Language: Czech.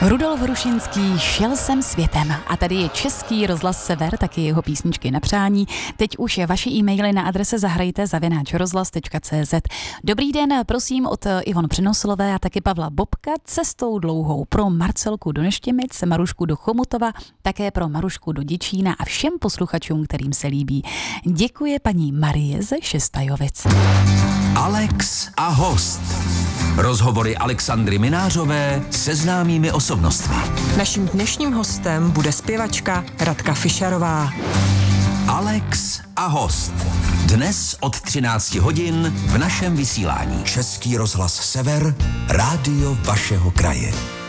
Rudolf Hrušinský, Šel jsem světem. A tady je Český rozhlas Sever, taky jeho písničky na přání. Teď už vaši e-maily na adrese zahrajte@rozhlas.cz. Dobrý den, prosím od Ivon Přenoslové a taky Pavla Bobka cestou dlouhou pro Marcelku do Neštěmic, Marušku do Chomutova, také pro Marušku do Děčína a všem posluchačům, kterým se líbí. Děkuje paní Marie ze Šestajovic. Alex a host. Rozhovory Alexandry Minářové se známými osobnostmi. Naším dnešním hostem bude zpěvačka Radka Fischerová. Alex a host. Dnes od 13 hodin v našem vysílání. Český rozhlas Sever, rádio vašeho kraje.